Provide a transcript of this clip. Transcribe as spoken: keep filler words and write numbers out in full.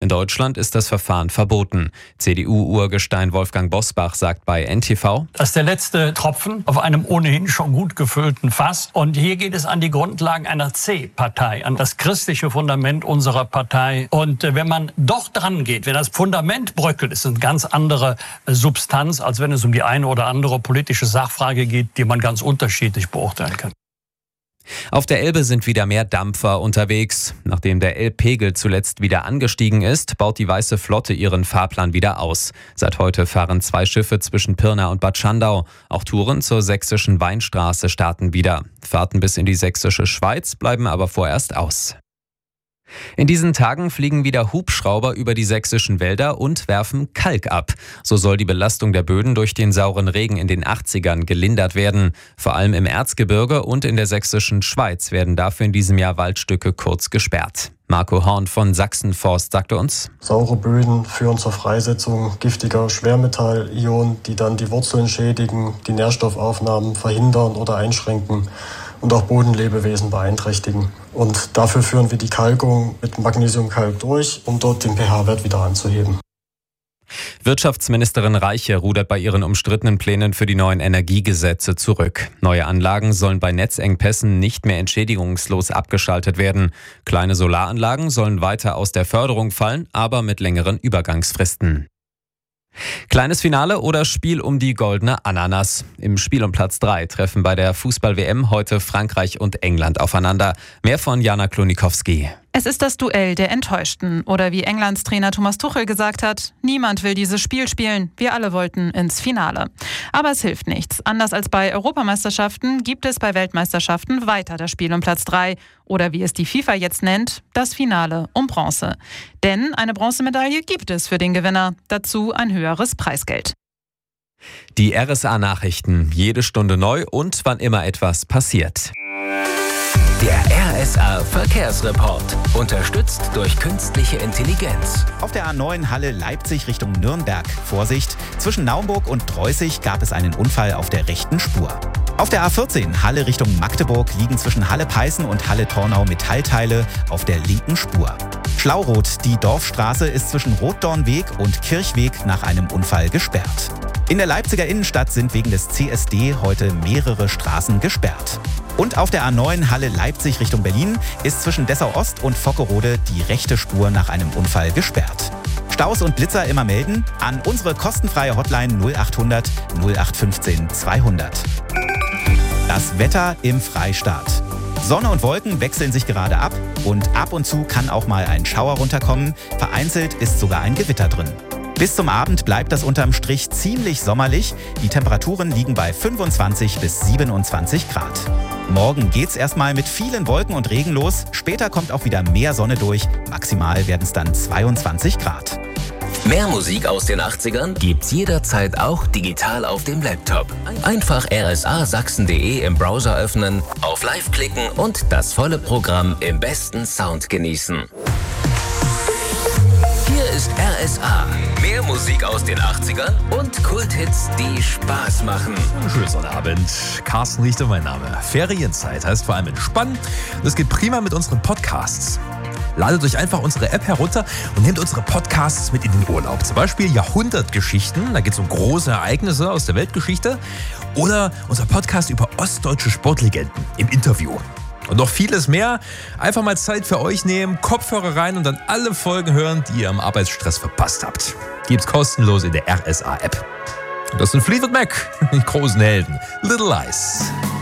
In Deutschland ist das Verfahren verboten. C D U-Urgestein Wolfgang Bosbach sagt bei N T V: Das ist der letzte Tropfen auf einem ohnehin schon gut gefüllten Fass. Und hier geht es an die Grundlagen einer C-Partei, an das christliche Fundament unserer Partei. Und wenn man doch dran geht, wenn das Fundament bröckelt, ist eine ganz andere Substanz, als wenn es um die eine oder andere politische Sachfrage geht, die man ganz unterschiedlich beurteilen kann. Auf der Elbe sind wieder mehr Dampfer unterwegs. Nachdem der Elbpegel zuletzt wieder angestiegen ist, baut die Weiße Flotte ihren Fahrplan wieder aus. Seit heute fahren zwei Schiffe zwischen Pirna und Bad Schandau. Auch Touren zur sächsischen Weinstraße starten wieder. Fahrten bis in die sächsische Schweiz bleiben aber vorerst aus. In diesen Tagen fliegen wieder Hubschrauber über die sächsischen Wälder und werfen Kalk ab. So soll die Belastung der Böden durch den sauren Regen in den achtzigern gelindert werden. Vor allem im Erzgebirge und in der sächsischen Schweiz werden dafür in diesem Jahr Waldstücke kurz gesperrt. Marco Horn von Sachsenforst sagte uns: Saure Böden führen zur Freisetzung giftiger Schwermetallionen, die dann die Wurzeln schädigen, die Nährstoffaufnahmen verhindern oder einschränken und auch Bodenlebewesen beeinträchtigen. Und dafür führen wir die Kalkung mit Magnesiumkalk durch, um dort den pH-Wert wieder anzuheben. Wirtschaftsministerin Reiche rudert bei ihren umstrittenen Plänen für die neuen Energiegesetze zurück. Neue Anlagen sollen bei Netzengpässen nicht mehr entschädigungslos abgeschaltet werden. Kleine Solaranlagen sollen weiter aus der Förderung fallen, aber mit längeren Übergangsfristen. Kleines Finale oder Spiel um die goldene Ananas. Im Spiel um Platz drei treffen bei der Fußball-W M heute Frankreich und England aufeinander. Mehr von Jana Klonikowski. Es ist das Duell der Enttäuschten. Oder wie Englands Trainer Thomas Tuchel gesagt hat: Niemand will dieses Spiel spielen. Wir alle wollten ins Finale. Aber es hilft nichts. Anders als bei Europameisterschaften gibt es bei Weltmeisterschaften weiter das Spiel um Platz drei. Oder wie es die FIFA jetzt nennt, das Finale um Bronze. Denn eine Bronzemedaille gibt es für den Gewinner. Dazu ein höheres Preisgeld. Die R S A-Nachrichten. Jede Stunde neu und wann immer etwas passiert. Der R S A-Verkehrsreport. Unterstützt durch künstliche Intelligenz. Auf der A neun Halle Leipzig Richtung Nürnberg. Vorsicht, zwischen Naumburg und Dreußig gab es einen Unfall auf der rechten Spur. Auf der A vierzehn Halle Richtung Magdeburg liegen zwischen Halle-Peißen und Halle-Tornau Metallteile auf der linken Spur. Schlauroth, die Dorfstraße, ist zwischen Rotdornweg und Kirchweg nach einem Unfall gesperrt. In der Leipziger Innenstadt sind wegen des C S D heute mehrere Straßen gesperrt. Und auf der A neun Halle Leipzig Richtung Berlin ist zwischen Dessau-Ost und Vockerode die rechte Spur nach einem Unfall gesperrt. Staus und Blitzer immer melden an unsere kostenfreie Hotline null achthundert null acht fünfzehn zweihundert. Das Wetter im Freistaat. Sonne und Wolken wechseln sich gerade ab und ab und zu kann auch mal ein Schauer runterkommen. Vereinzelt ist sogar ein Gewitter drin. Bis zum Abend bleibt das unterm Strich ziemlich sommerlich. Die Temperaturen liegen bei fünfundzwanzig bis siebenundzwanzig Grad. Morgen geht's erstmal mit vielen Wolken und Regen los. Später kommt auch wieder mehr Sonne durch. Maximal werden es dann zweiundzwanzig Grad. Mehr Musik aus den achtzigern gibt's jederzeit auch digital auf dem Laptop. Einfach r s a sachsen punkt d e im Browser öffnen, auf Live klicken und das volle Programm im besten Sound genießen. Hier ist R S A. Mehr Musik aus den achtzigern und Kulthits, die Spaß machen. Schönen Sonnabend. Carsten Richter, mein Name. Ferienzeit heißt vor allem entspannen. Das geht prima mit unseren Podcasts. Ladet euch einfach unsere App herunter und nehmt unsere Podcasts mit in den Urlaub. Zum Beispiel Jahrhundertgeschichten, da geht es um große Ereignisse aus der Weltgeschichte. Oder unser Podcast über ostdeutsche Sportlegenden im Interview. Und noch vieles mehr. Einfach mal Zeit für euch nehmen, Kopfhörer rein und dann alle Folgen hören, die ihr am Arbeitsstress verpasst habt. Gibt's kostenlos in der R S A-App. Und das sind Fleetwood Mac, die großen Helden. Little Lies.